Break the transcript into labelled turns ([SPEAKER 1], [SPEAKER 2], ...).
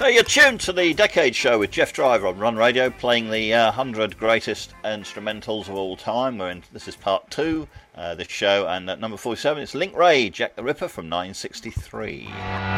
[SPEAKER 1] You're tuned to the Decade Show with Jeff Driver on Run Radio, playing the 100 greatest instrumentals of all time. This is part 2, this show, and at number 47 it's Link Wray, Jack the Ripper from 1963.